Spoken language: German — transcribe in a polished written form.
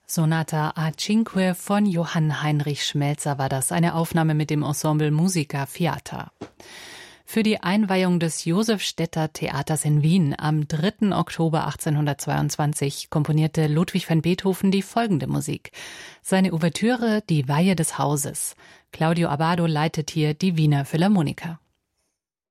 Sonata a cinque von Johann Heinrich Schmelzer war das, eine Aufnahme mit dem Ensemble Musica Fiata. Für die Einweihung des Josefstädter Theaters in Wien am 3. Oktober 1822 komponierte Ludwig van Beethoven die folgende Musik. Seine Ouvertüre »Die Weihe des Hauses«. Claudio Abbado leitet hier die Wiener Philharmoniker.